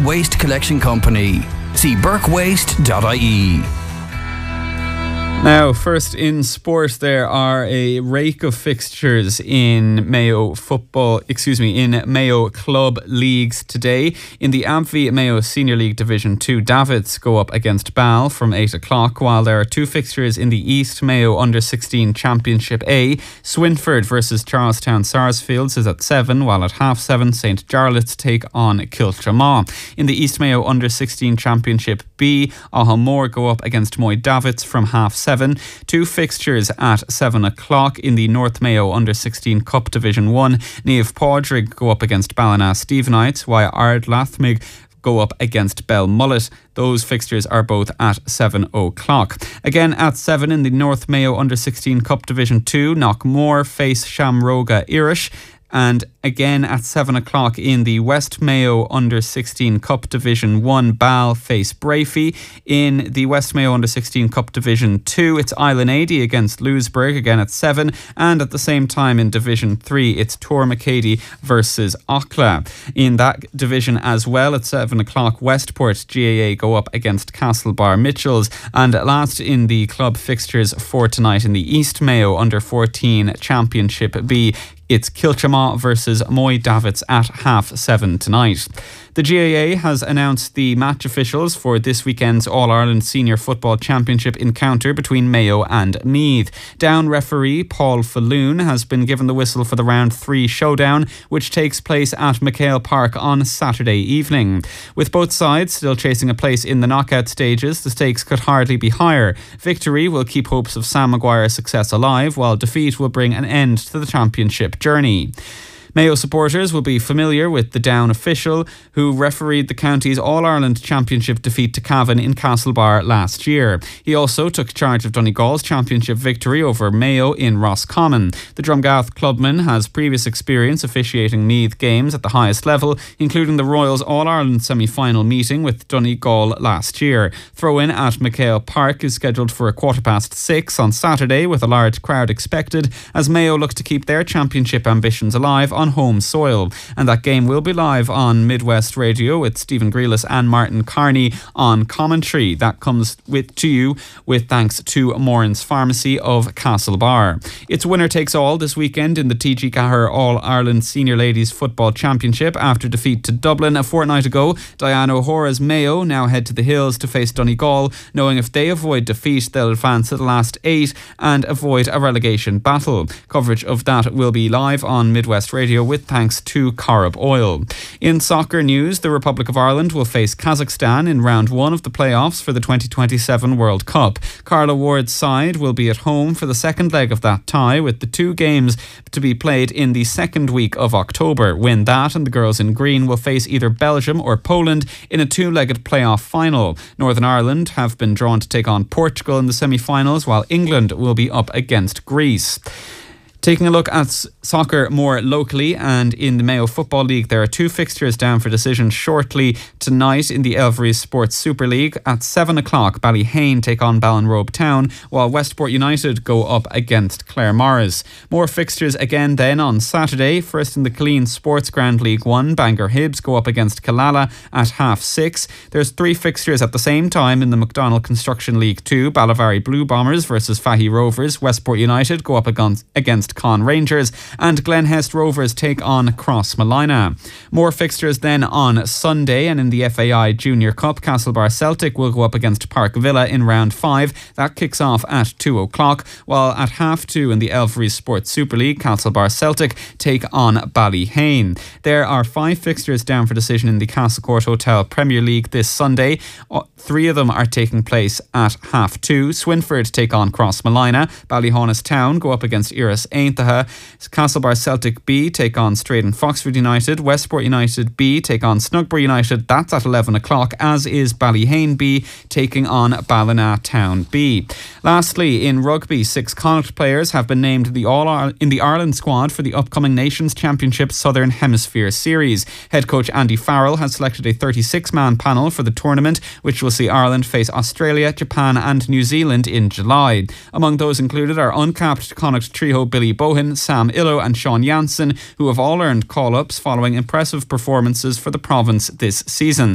Waste Collection Company. See burkewaste.ie. Now, first in sport, there are a rake of fixtures in Mayo Club leagues today. In the Amphy Mayo Senior League Division 2, Davids go up against Bal from 8 o'clock, while there are two fixtures in the East Mayo Under-16 Championship A. Swinford versus Charlestown Sarsfields is at 7, while at half 7, St. Jarlath's take on Kiltramaw. In the East Mayo Under-16 Championship B, Ahamore go up against Moy Davids from half 7. Two fixtures at 7 o'clock in the North Mayo Under-16 Cup Division 1. Niamh Padraig go up against Ballina Stephenites, while Ard Lathmig go up against Belmullet. Those fixtures are both at 7 o'clock. Again at 7 in the North Mayo Under-16 Cup Division 2, Knockmore face Shamroga Irish. And again at 7 o'clock in the West Mayo Under-16 Cup Division 1, Bal face Brafey. In the West Mayo Under-16 Cup Division 2, it's Island 80 against Louisburgh, again at 7. And at the same time in Division 3, it's Tormacady versus Ochla. In that division as well, at 7 o'clock, Westport GAA go up against Castlebar Mitchells. And last in the club fixtures for tonight in the East Mayo Under-14 Championship B, it's Kiltramaw versus Moy Davids at half 7 tonight. The GAA has announced the match officials for this weekend's All-Ireland Senior Football Championship encounter between Mayo and Meath. Down referee Paul Falloon has been given the whistle for the round 3 showdown, which takes place at McHale Park on Saturday evening. With both sides still chasing a place in the knockout stages, the stakes could hardly be higher. Victory will keep hopes of Sam Maguire's success alive, while defeat will bring an end to the championship journey. Mayo supporters will be familiar with the Down official who refereed the county's All-Ireland Championship defeat to Cavan in Castlebar last year. He also took charge of Donegal's championship victory over Mayo in Roscommon. The Drumgath clubman has previous experience officiating Meath games at the highest level, including the Royals All-Ireland semi-final meeting with Donegal last year. Throw-in at McHale Park is scheduled for 6:15 on Saturday, with a large crowd expected as Mayo look to keep their championship ambitions alive on home soil. And that game will be live on Midwest Radio with Stephen Grealis and Martin Carney on commentary. That comes to you with thanks to Moran's Pharmacy of Castlebar. It's winner takes all this weekend in the TG Cahir All-Ireland Senior Ladies Football Championship. After defeat to Dublin a fortnight ago, Diane O'Hora's Mayo now head to the hills to face Donegal, knowing if they avoid defeat they'll advance to the last 8 and avoid a relegation battle. Coverage of that will be live on Midwest Radio with thanks to Corrib Oil. In soccer news, the Republic of Ireland will face Kazakhstan in round 1 of the playoffs for the 2027 World Cup. Carla Ward's side will be at home for the second leg of that tie, with the 2 games to be played in the second week of October. Win that and the girls in green will face either Belgium or Poland in a 2-legged playoff final. Northern Ireland have been drawn to take on Portugal in the semi-finals, while England will be up against Greece. Taking a look at soccer more locally, and in the Mayo Football League, there are 2 fixtures down for decision shortly tonight in the Elveries Sports Super League. At 7 o'clock, Ballyhane take on Ballinrobe Town, while Westport United go up against Claremorris. More fixtures again then on Saturday. First in the Killeen Sports Grand League 1, Bangor Hibs go up against Killala at 6:30. There's 3 fixtures at the same time in the McDonald Construction League 2, Ballivary Blue Bombers versus Fahy Rovers. Westport United go up against Con Rangers, and Glenhest Rovers take on Crossmolina. More fixtures then on Sunday, and in the FAI Junior Cup, Castlebar Celtic will go up against Park Villa in round 5. That kicks off at 2 o'clock, while at 2:30 in the Elveries Sports Super League, Castlebar Celtic take on Ballyhane. There are 5 fixtures down for decision in the Castlecourt Hotel Premier League this Sunday. 3 of them are taking place at 2:30. Swinford take on Crossmolina, Ballyhonus Town go up against Iris Aintaha, Castlebar Celtic B take on Straydon Foxford United, Westport United B take on Snugbury United, that's at 11 o'clock, as is Ballyhane B taking on Ballina Town B. Lastly, in rugby, 6 Connacht players have been named in the Ireland squad for the upcoming Nations Championship Southern Hemisphere Series. Head coach Andy Farrell has selected a 36-man panel for the tournament, which will see Ireland face Australia, Japan and New Zealand in July. Among those included are uncapped Connacht trio Billy Bohan, Sam Illo and Sean Jansen, who have all earned call-ups following impressive performances for the province this season.